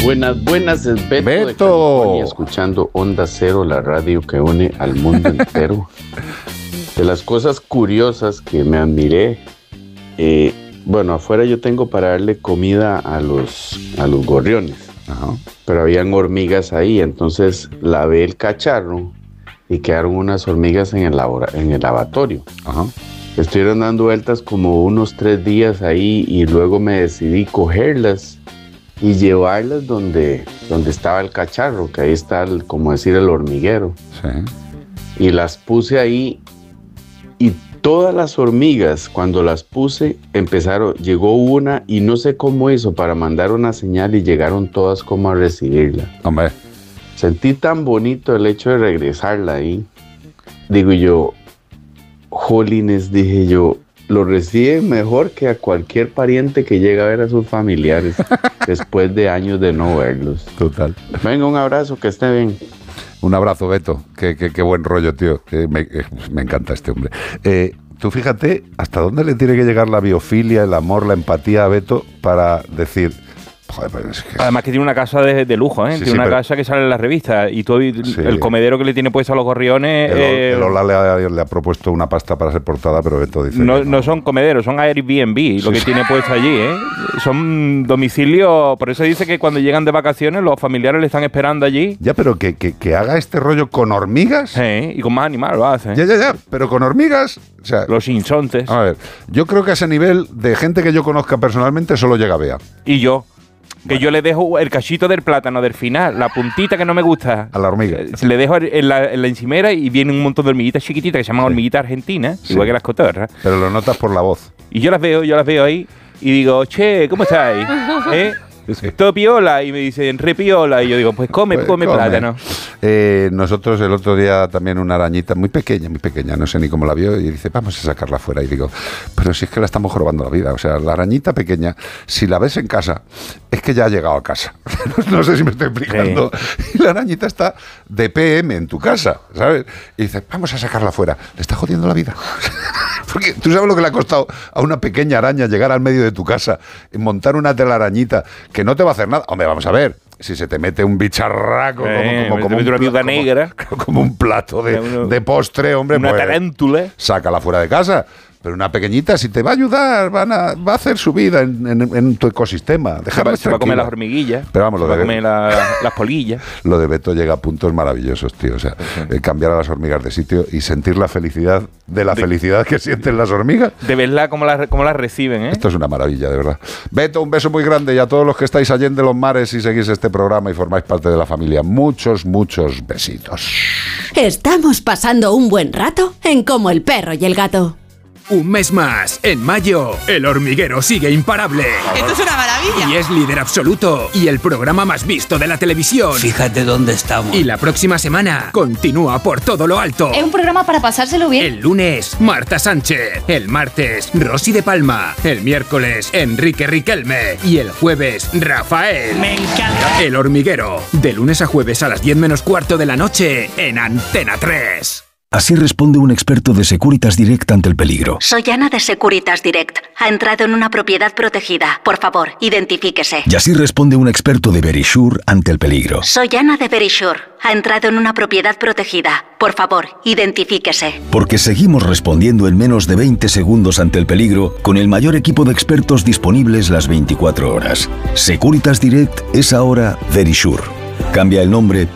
Buenas, es Beto de California, escuchando Onda Cero, la radio que une al mundo entero. De las cosas curiosas que me admiré, afuera yo tengo para darle comida a los gorriones. Ajá. Pero habían hormigas ahí, entonces lavé el cacharro y quedaron unas hormigas en el lavatorio. Ajá. Estuvieron dando vueltas como unos 3 días ahí y luego me decidí cogerlas y llevarlas donde estaba el cacharro, que ahí está, como decir, el hormiguero. Sí. Y las puse ahí y todas las hormigas, cuando las puse, llegó una y no sé cómo hizo para mandar una señal y llegaron todas como a recibirla. Hombre. Sentí tan bonito el hecho de regresarla ahí. Digo yo, jolines, dije yo, lo reciben mejor que a cualquier pariente que llega a ver a sus familiares después de años de no verlos. Total. Venga, un abrazo, que esté bien. Un abrazo, Beto. Qué buen rollo, tío. Me encanta este hombre. Tú fíjate hasta dónde le tiene que llegar la biofilia, el amor, la empatía a Beto para decir... Joder, pues es que... Además que tiene una casa de lujo, ¿eh? Sí, tiene una casa que sale en las revistas y todo el comedero que le tiene puesto a los gorriones... El Ola le ha propuesto una pasta para ser portada, pero Beto dice... No son comederos, son Airbnb lo que tiene puesto allí, ¿eh? Son domicilios... Por eso dice que cuando llegan de vacaciones los familiares le están esperando allí. Ya, pero que haga este rollo con hormigas... Sí, y con más animales lo hace. Ya, pero con hormigas... O sea, los insontes. A ver, yo creo que a ese nivel de gente que yo conozca personalmente solo llega Bea. Y yo... Que yo le dejo el cachito del plátano del final, la puntita que no me gusta. A la hormiga. Le dejo en la encimera y viene un montón de hormiguitas chiquititas que se llaman hormiguitas argentinas, igual que las cotorras. Pero lo notas por la voz. Y yo las veo ahí y digo, che, ¿cómo estáis? Todo piola, y me dicen re piola, y yo digo, pues come plátano. Nosotros el otro día también una arañita muy pequeña, no sé ni cómo la vio, y dice, vamos a sacarla fuera, y digo, pero si es que la estamos jorobando la vida, o sea, la arañita pequeña, si la ves en casa, es que ya ha llegado a casa. No sé si me estoy explicando. Sí. Y la arañita está de PM en tu casa, ¿sabes? Y dice, vamos a sacarla fuera, le está jodiendo la vida. Porque tú sabes lo que le ha costado a una pequeña araña llegar al medio de tu casa, montar una telarañita que no te va a hacer nada. Hombre, vamos a ver, si se te mete un bicharraco como una viuda negra, como un plato de postre, hombre, una tarántula, sácala fuera de casa. Pero una pequeñita, si te va a ayudar, va a hacer su vida en tu ecosistema. Se va a comer las hormiguillas, pero vamos, va a comer las polillas. Lo de Beto llega a puntos maravillosos, tío. O sea, cambiar a las hormigas de sitio y sentir la felicidad felicidad que sienten las hormigas. De verla cómo las reciben, ¿eh? Esto es una maravilla, de verdad. Beto, un beso muy grande, y a todos los que estáis allá de los mares y seguís este programa y formáis parte de la familia. Muchos besitos. Estamos pasando un buen rato en Como el perro y el gato. Un mes más, en mayo, El Hormiguero sigue imparable. ¡Esto es una maravilla! Y es líder absoluto, y el programa más visto de la televisión. Fíjate dónde estamos. Y la próxima semana, continúa por todo lo alto. Es un programa para pasárselo bien. El lunes, Marta Sánchez. El martes, Rosy de Palma. El miércoles, Enrique Riquelme. Y el jueves, Rafael. ¡Me encanta! El Hormiguero, de lunes a jueves a las 10 menos cuarto de la noche, en Antena 3. Así responde un experto de Securitas Direct ante el peligro. Soy Ana de Securitas Direct. Ha entrado en una propiedad protegida. Por favor, identifíquese. Y así responde un experto de Verisure ante el peligro. Soy Ana de Verisure. Ha entrado en una propiedad protegida. Por favor, identifíquese. Porque seguimos respondiendo en menos de 20 segundos ante el peligro con el mayor equipo de expertos disponibles las 24 horas. Securitas Direct es ahora Verisure. Cambia el nombre,